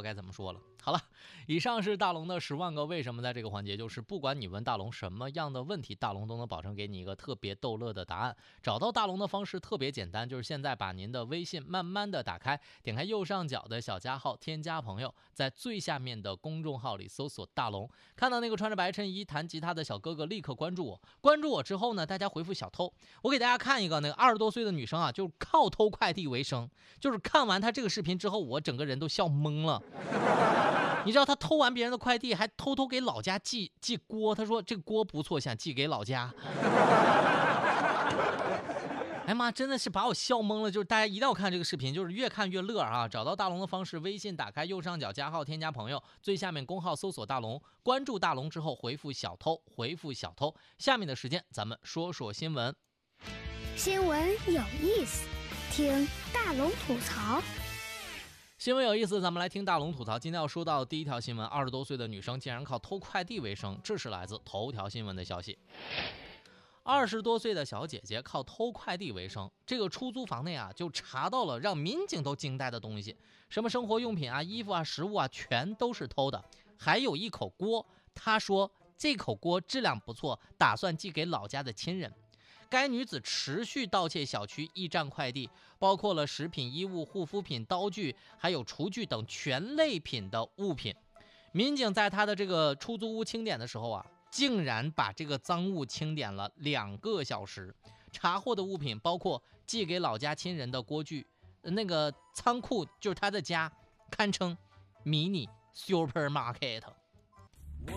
该怎么说了。好了，以上是大龙的10万个为什么，在这个环节就是不管你问大龙什么样的问题，大龙都能保证给你一个特别逗乐的答案。找到大龙的方式特别简单，就是现在把您的微信慢慢的打开，点开右上角的小加号，添加朋友，在最下面的公众号里搜索大龙，看到那个穿着白衬衣弹吉他的小哥哥，立刻关注我。关注我之后呢，大家回复小偷，我给大家看一个那个20多岁的女生啊，就靠偷快递为生。就是看完她这个视频之后，我整个人都笑懵了。你知道她偷完别人的快递，还偷偷给老家寄锅，她说这个锅不错，想寄给老家。哎妈，真的是把我笑懵了。就是大家一定要看这个视频，就是越看越乐啊！找到大龙的方式，微信打开右上角加号，添加朋友，最下面公号搜索大龙，关注大龙之后回复小偷，回复小偷。下面的时间咱们说说新闻。 新闻有意思，听大龙吐槽。 新闻有意思，咱们来听大龙吐槽。今天要说到第一条新闻，20多岁的女生竟然靠偷快递为生，这是来自头条新闻的消息。20多岁的小姐姐靠偷快递为生，这个出租房内啊就查到了让民警都惊呆的东西，什么生活用品啊、衣服啊、食物啊，全都是偷的，还有一口锅。她说这口锅质量不错，打算寄给老家的亲人。该女子持续盗窃小区驿站快递，包括了食品、衣物、护肤品、刀具，还有厨具等全类品的物品。民警在她的这个出租屋清点的时候啊，竟然把这个赃物清点了2个小时。查获的物品包括寄给老家亲人的锅具，那个仓库就是他的家，堪称迷你 supermarket。